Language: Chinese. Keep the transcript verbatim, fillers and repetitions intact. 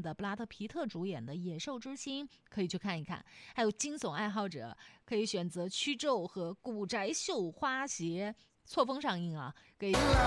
的布拉德皮特主演的《野兽之心》，可以去看一看。还有惊悚爱好者可以选择《衢咒》和《古宅绣花鞋》，错峰上映啊，给